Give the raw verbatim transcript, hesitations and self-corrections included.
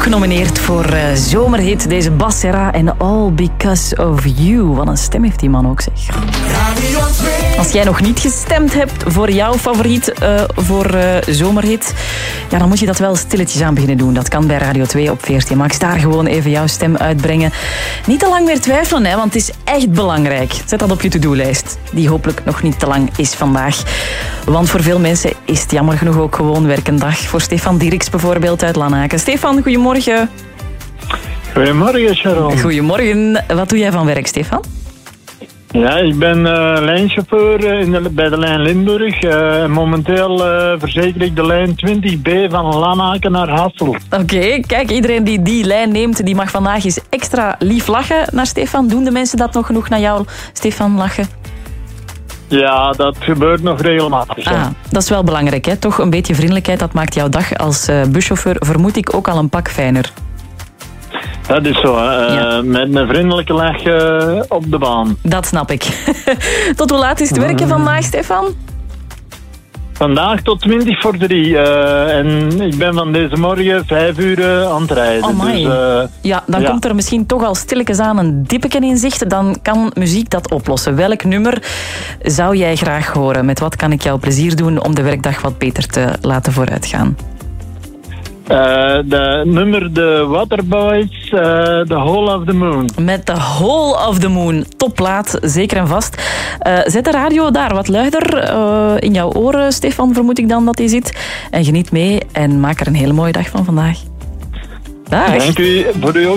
genomineerd voor uh, zomerhit. Deze Bas Serra en All Because of You. Wat een stem heeft die man ook, zeg. Als jij nog niet gestemd hebt voor jouw favoriet uh, voor uh, zomerhit, ja, dan moet je dat wel stilletjes aan beginnen doen. Dat kan bij Radio twee op veertien Max. Daar gewoon even jouw stem uitbrengen. Niet te lang meer twijfelen, hè, want het is echt belangrijk. Zet dat op je to-do-lijst, die hopelijk nog niet te lang is vandaag. Want voor veel mensen is het jammer genoeg ook gewoon werkendag. Voor Stefan Dierks bijvoorbeeld uit Lanaken. Stefan, goedemorgen. Goedemorgen, Sharon. Goedemorgen. Wat doe jij van werk, Stefan? Ja, ik ben uh, lijnchauffeur in de, bij de lijn Limburg. Uh, momenteel uh, verzeker ik de lijn twintig B van Lanaken naar Hassel. Oké, okay, kijk, iedereen die die lijn neemt, die mag vandaag eens extra lief lachen naar Stefan. Doen de mensen dat nog genoeg naar jou, Stefan, lachen? Ja, dat gebeurt nog regelmatig. Ah, dat is wel belangrijk, hè? Toch een beetje vriendelijkheid, dat maakt jouw dag als uh, buschauffeur, vermoed ik, ook al een pak fijner. Dat is zo, hè. Ja. Uh, met een vriendelijke lach uh, op de baan. Dat snap ik. Tot hoe laat is het werken vandaag, Stefan? Vandaag tot twintig voor drie. Uh, en ik ben van deze morgen vijf uur uh, aan het rijden. Oh dus, uh, ja, dan ja. komt er misschien toch al stilletjes aan een dippeken in zicht. Dan kan muziek dat oplossen. Welk nummer zou jij graag horen? Met wat kan ik jou plezier doen om de werkdag wat beter te laten vooruitgaan? Uh, de nummer de Waterboys, uh, The Whole of the Moon. Met The Whole of the Moon. Topplaat, zeker en vast. Uh, zet de radio daar wat luider uh, in jouw oren, Stefan, vermoed ik dan dat hij zit. En geniet mee en maak er een hele mooie dag van vandaag. Dag. Dank u voor u ook.